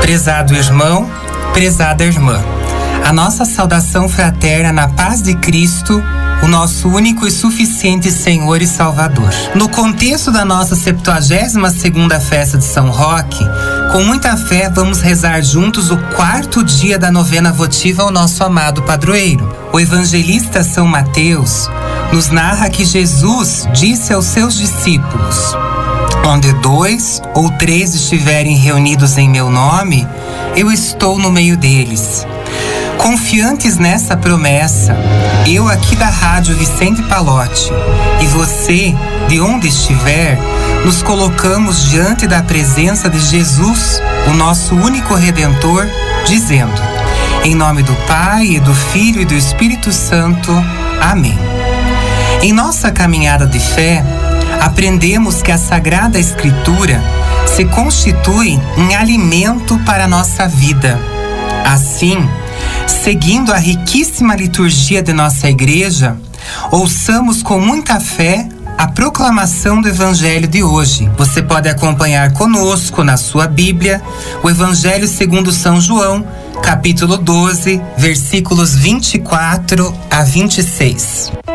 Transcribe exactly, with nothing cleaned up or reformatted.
Prezado irmão, prezada irmã, a nossa saudação fraterna na paz de Cristo, o nosso único e suficiente Senhor e Salvador. No contexto da nossa septuagésima segunda festa de São Roque, com muita fé vamos rezar juntos o quarto dia da novena votiva ao nosso amado padroeiro. O evangelista São Mateus nos narra que Jesus disse aos seus discípulos: onde dois ou três estiverem reunidos em meu nome, eu estou no meio deles. Confiantes nessa promessa, eu aqui da Rádio Vicente Palotti e você, de onde estiver, nos colocamos diante da presença de Jesus, o nosso único Redentor, dizendo: em nome do Pai, e do Filho e do Espírito Santo. Amém. Em nossa caminhada de fé, aprendemos que a Sagrada Escritura se constitui em alimento para a nossa vida. Assim, seguindo a riquíssima liturgia de nossa igreja, ouçamos com muita fé a proclamação do Evangelho de hoje. Você pode acompanhar conosco na sua Bíblia o Evangelho segundo São João, capítulo doze, versículos vinte e quatro a vinte e seis.